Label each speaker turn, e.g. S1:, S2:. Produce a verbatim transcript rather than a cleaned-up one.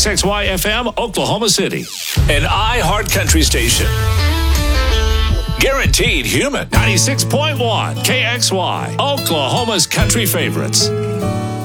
S1: X Y F M, Oklahoma City.
S2: An iHeart Country station. Guaranteed human.
S1: ninety-six point one K X Y, Oklahoma's country favorites.